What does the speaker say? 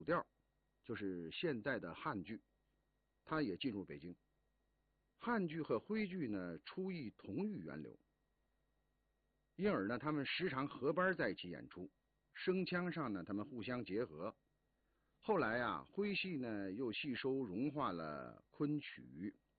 调，就是现代的汉剧，它也进入北京。汉剧和徽剧呢，出异同域源流，因而呢，他们时常合班在一起演出，声腔上呢，他们互相结合。后来啊，徽戏呢又吸收融化了昆曲，